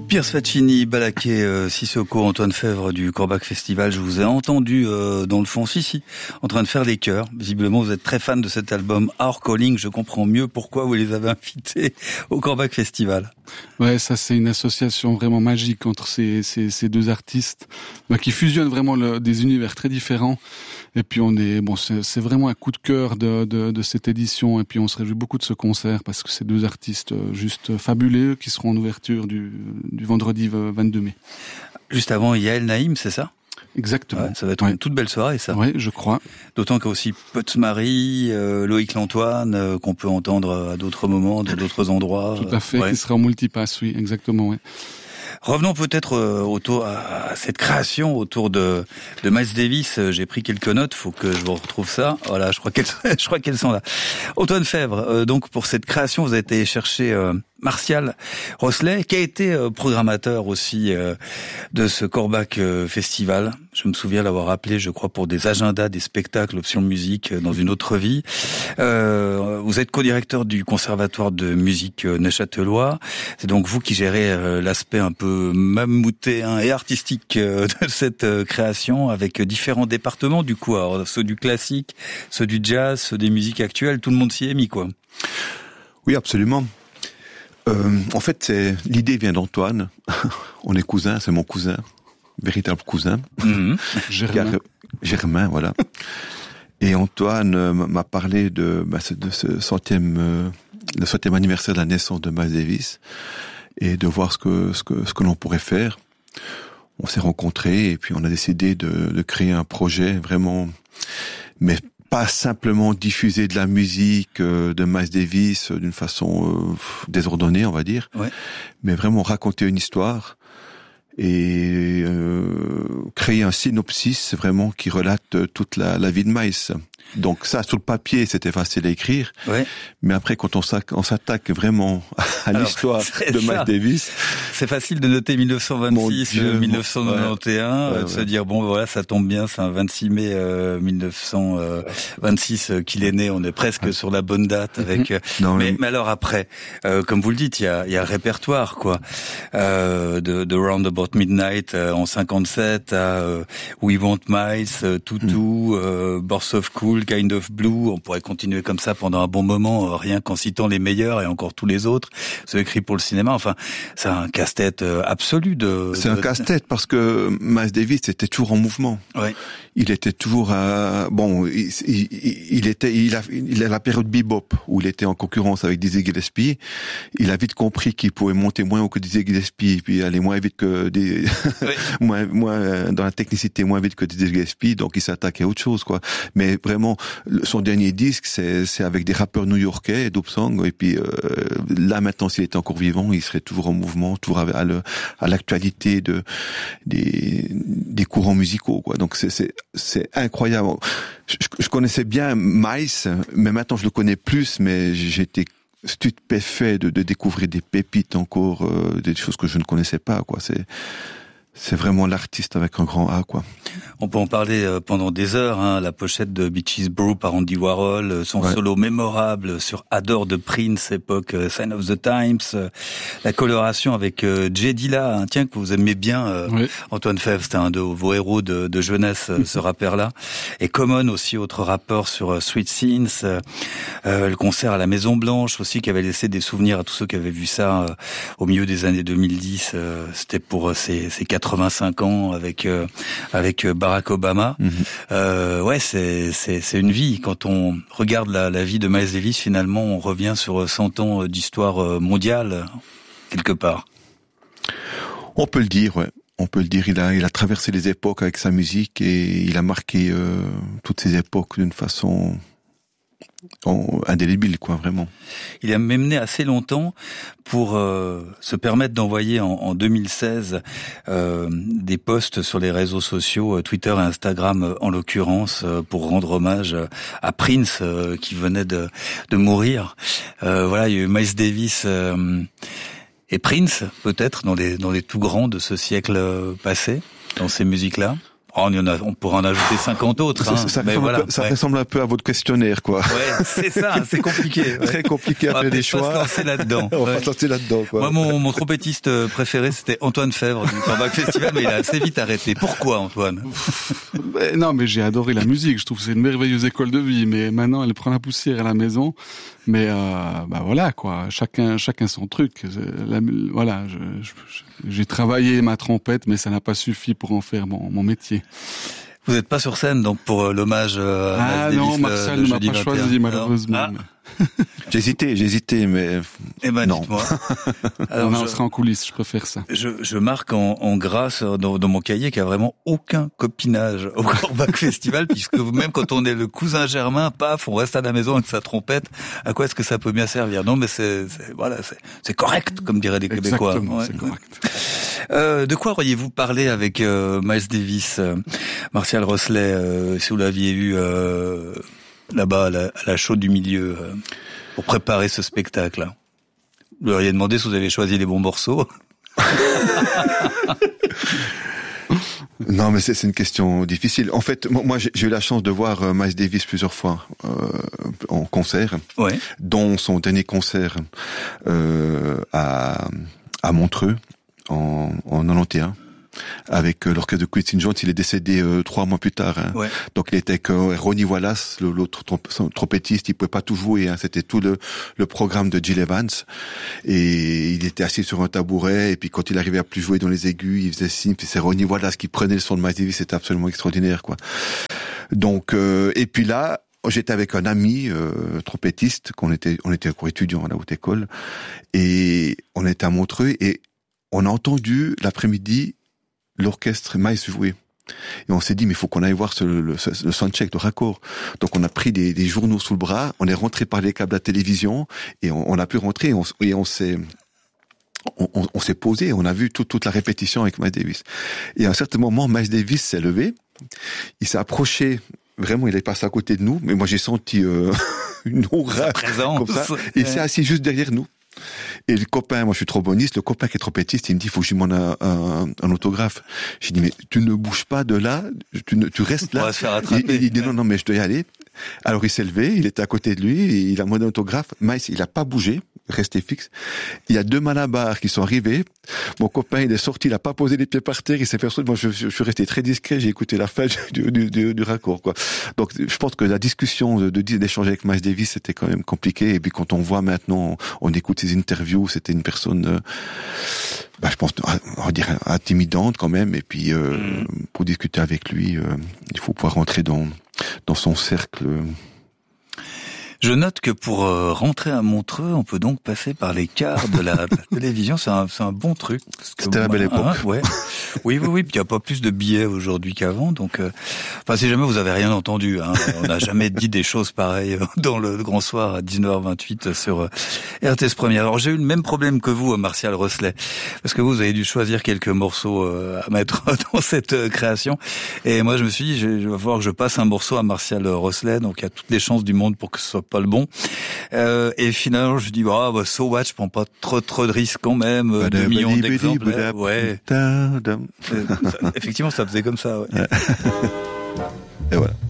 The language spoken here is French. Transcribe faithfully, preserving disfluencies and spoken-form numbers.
Pierce Faccini, Balaké, euh, Sissoko, Antoine Fèvre du Corbach Festival. Je vous ai entendu euh, dans le fond, si, si, en train de faire les chœurs. Visiblement, vous êtes très fan de cet album Our Calling. Je comprends mieux pourquoi vous les avez invités au Corbach Festival. Ouais, ça c'est une association vraiment magique entre ces, ces, ces deux artistes, bah, qui fusionnent vraiment le, des univers très différents. Et puis on est bon, c'est, c'est vraiment un coup de cœur de, de, de cette édition. Et puis on se réjouit beaucoup de ce concert parce que c'est deux artistes juste fabuleux qui seront en ouverture du, du vendredi vingt-deux mai. Juste avant, Yael Naïm, c'est ça ? Exactement. Ouais, ça va être ouais. une toute belle soirée, ça. Oui, je crois. D'autant qu'il y a aussi Potsmarie, euh, Loïc Lantoine, euh, qu'on peut entendre à d'autres moments, dans d'autres endroits. Tout à fait, ouais. qui sera en multipass, oui, exactement, oui. Revenons peut-être euh, autour à cette création autour de de Miles Davis. J'ai pris quelques notes, faut que je vous retrouve ça. Voilà, je crois qu'elles je crois qu'elles sont là. Antoine Fèvre, euh, donc pour cette création, vous avez été chercher euh, Martial Roslet, qui a été euh, programmateur aussi euh, de ce Corbach euh, Festival. Je me souviens l'avoir appelé, je crois, pour des agendas, des spectacles, options musique euh, dans une autre vie. Euh, vous êtes co-directeur du Conservatoire de musique euh, neuchâtelois. C'est donc vous qui gérez euh, l'aspect un peu mammoutéen et artistique euh, de cette euh, création, avec différents départements, du coup, alors, ceux du classique, ceux du jazz, ceux des musiques actuelles. Tout le monde s'y est mis, quoi. Oui, absolument. Euh, en fait, c'est, l'idée vient d'Antoine. On est cousins, c'est mon cousin, véritable cousin. Mmh. Germain. Car, Germain, voilà. Et Antoine euh, m'a parlé de, bah, de ce centième, euh, le centième anniversaire de la naissance de Miles Davis et de voir ce que ce que ce que l'on pourrait faire. On s'est rencontrés et puis on a décidé de, de créer un projet vraiment, mais pas simplement diffuser de la musique euh, de Miles Davis euh, d'une façon euh, désordonnée, on va dire, ouais. mais vraiment raconter une histoire et euh, créer un synopsis vraiment qui relate toute la, la vie de Miles. Donc ça, sur le papier, c'était facile à écrire, ouais. mais après, quand on, on s'attaque vraiment à Alors, l'histoire de Miles Davis... C'est facile de noter mille neuf cent vingt-six, Dieu, mille neuf cent quatre-vingt-onze, ouais, ouais, de ouais. se dire, bon, voilà, ça tombe bien, c'est un vingt-six mai euh, mille neuf cent vingt-six euh, qu'il est né, on est presque ouais. sur la bonne date avec... Euh, non, mais, mais... mais alors après, euh, comme vous le dites, il y a, il y a un répertoire, quoi, euh, de, de Roundabout Midnight euh, en cinquante-sept à euh, We Want Miles, euh, Toutou, mm. euh, Birth of Cool, Kind of Blue, on pourrait continuer comme ça pendant un bon moment, rien qu'en citant les meilleurs et encore tous les autres, ceux écrits pour le cinéma. Enfin, c'est un casse-tête absolu de... C'est de... un casse-tête parce que Miles Davis était toujours en mouvement. Ouais. Il était toujours à... Bon, il, il, il était, il a, il a la période bebop où il était en concurrence avec Dizzy Gillespie. Il a vite compris qu'il pouvait monter moins haut que Dizzy Gillespie, puis aller moins vite que des, oui. moins, moins dans la technicité, moins vite que Dizzy Gillespie. Donc il s'attaquait à autre chose, quoi. Mais vraiment, son dernier disque, c'est, c'est avec des rappeurs new-yorkais, Dope Song. Et puis euh, là maintenant, s'il était encore vivant, il serait toujours en mouvement, toujours à, le, à l'actualité de des, des courants musicaux, quoi. Donc c'est, c'est c'est incroyable. Je, je connaissais bien Miles, mais maintenant je le connais plus, mais j'étais stupéfait de, de découvrir des pépites encore, euh, des choses que je ne connaissais pas, quoi. C'est C'est vraiment l'artiste avec un grand A, quoi. On peut en parler pendant des heures, hein. La pochette de Beaches Brew par Andy Warhol, son ouais. solo mémorable sur Adore de Prince, époque Sign of the Times, la coloration avec Jay Dilla, hein, tiens, que vous aimez bien, euh, oui. Antoine Fèvre, c'était un de vos héros de, de jeunesse, ce rappeur-là. Et Common aussi, autre rappeur sur Sweet Scenes, euh, le concert à la Maison Blanche aussi, qui avait laissé des souvenirs à tous ceux qui avaient vu ça euh, au milieu des années deux mille dix. Euh, c'était pour ces, ces quatre-vingt-cinq ans avec euh, avec Barack Obama. Mm-hmm. Euh, ouais, c'est c'est c'est une vie. Quand on regarde la, la vie de Miles Davis, finalement, on revient sur cent ans d'histoire mondiale quelque part. On peut le dire, ouais. On peut le dire. Il a il a traversé les époques avec sa musique et il a marqué euh, toutes ces époques d'une façon indélébile, quoi, vraiment. Il a même mené assez longtemps pour euh, se permettre d'envoyer en, en deux mille seize euh, des posts sur les réseaux sociaux, Twitter et Instagram en l'occurrence, euh, pour rendre hommage à Prince euh, qui venait de, de mourir. Euh, voilà, il y a eu Miles Davis euh, et Prince peut-être dans les dans les tout grands de ce siècle passé, dans ces musiques-là. Oh, on y en a, on pourra en ajouter cinquante autres. Hein. Ça, ça, mais ressemble, voilà, un peu, ça ouais. ressemble un peu à votre questionnaire, quoi. Ouais, c'est ça, c'est compliqué. Ouais. Très compliqué à on faire des choix. On va se lancer là-dedans. on va ouais. se lancer là-dedans, quoi. Moi, mon, mon trompettiste préféré, c'était Antoine Fèvre du Comeback Festival, mais il a assez vite arrêté. Pourquoi, Antoine? Mais non, mais j'ai adoré la musique. Je trouve que c'est une merveilleuse école de vie. Mais maintenant, elle prend la poussière à la maison. Mais euh, bah voilà, quoi. Chacun, chacun son truc. La, voilà, je, je, j'ai travaillé ma trompette, mais ça n'a pas suffi pour en faire mon, mon métier. Vous n'êtes pas sur scène, donc, pour l'hommage à Ah Miles non, Davis, Martial ne m'a pas choisi, malheureusement. Ah. J'ai hésité, j'ai hésité, mais Eh ben, non. dites-moi. Alors, on je, sera en coulisses, je préfère ça. Je, je marque en, en gras dans, dans mon cahier qu'il n'y a vraiment aucun copinage au Comeback Festival, puisque même quand on est le cousin germain, paf, on reste à la maison avec sa trompette. À quoi est-ce que ça peut bien servir? Non, mais c'est, c'est voilà, c'est, c'est correct, comme diraient les Québécois. Exactement, Ouais. c'est correct. Euh, de quoi auriez-vous parlé avec euh, Miles Davis, euh, Martial Rosley, euh, si vous l'aviez eu euh, là-bas à la, à la chaude du milieu euh, pour préparer ce spectacle? Vous lui auriez demandé si vous avez choisi les bons morceaux. Non, mais c'est, c'est une question difficile. En fait, moi, j'ai, j'ai eu la chance de voir euh, Miles Davis plusieurs fois euh, en concert, Ouais. dont son dernier concert euh, à, à Montreux en, en quatre-vingt-onze. Avec euh, l'orchestre de Quincy Jones. Il est décédé euh, trois mois plus tard. Hein. Ouais. Donc il était avec euh, Ronnie Wallace, le, l'autre tromp- son trompettiste. Il pouvait pas tout jouer. Hein. C'était tout le, le programme de Gil Evans. Et il était assis sur un tabouret. Et puis quand il arrivait à plus jouer dans les aigus, il faisait signe. Puis c'est Ronnie Wallace qui prenait le son de Miles Davis. C'était absolument extraordinaire, quoi. Donc euh, et puis là, j'étais avec un ami euh, trompettiste. Qu'on était, on était encore étudiants à la haute école. Et on était à Montreux et on a entendu l'après-midi l'orchestre Miles jouer. Et on s'est dit, mais il faut qu'on aille voir ce, le, le soundcheck, le raccord. Donc on a pris des, des journaux sous le bras, on est rentré par les câbles à la télévision, et on, on a pu rentrer, et on, et on s'est... On, on, on s'est posé, on a vu tout, toute la répétition avec Miles Davis. Et à un certain moment, Miles Davis s'est levé, il s'est approché, vraiment, il est passé à côté de nous, mais moi j'ai senti euh, une aura comme ça, et il s'est assis juste derrière nous. Et le copain, moi je suis tromboniste, le copain qui est trompettiste, il me dit, il faut que je lui demande un, un, un autographe. J'ai dit, mais tu ne bouges pas de là, tu, ne, tu restes là. On va se faire attraper. Il, il dit, non, non, mais je dois y aller. Alors il s'est levé, il était à côté de lui, et il a demandé un autographe. Miles, il a pas bougé, resté fixe. Il y a deux malabars qui sont arrivés. Mon copain, il est sorti, il a pas posé les pieds par terre, il s'est fait moi je, je, je suis resté très discret, j'ai écouté la fin du, du, du, du raccord, quoi. Donc je pense que la discussion de, de d'échanger avec Miles Davis, c'était quand même compliqué. Et puis quand on voit maintenant, on, on écoute ses interviews, c'était une personne, euh, bah, je pense, on va dire intimidante quand même. Et puis euh, mm. pour discuter avec lui, euh, il faut pouvoir rentrer dans dans son cercle. Je note que pour euh, rentrer à Montreux, on peut donc passer par les cars de la, de la télévision. C'est un, c'est un bon truc. Parce que, C'était la belle époque. Hein, ouais. Oui, oui, oui. Puis il n'y a pas plus de billets aujourd'hui qu'avant. Donc, euh, enfin, si jamais vous avez rien entendu, hein, on n'a jamais dit des choses pareilles dans le Grand Soir à dix-neuf heures vingt-huit sur euh, R T S Première. Alors, j'ai eu le même problème que vous, Martial Rosley, parce que vous, vous avez dû choisir quelques morceaux euh, à mettre dans cette euh, création. Et moi, je me suis dit, je, je vais voir que je passe un morceau à Martial Rosley. Donc, il y a toutes les chances du monde pour que ce soit pas le bon. Euh, et finalement, je dis, ah, bah, so what, je prends pas trop, trop de risques quand même, deux millions d'exemplaires. Ouais. Euh, ça, effectivement, ça faisait comme ça, ouais. Et voilà.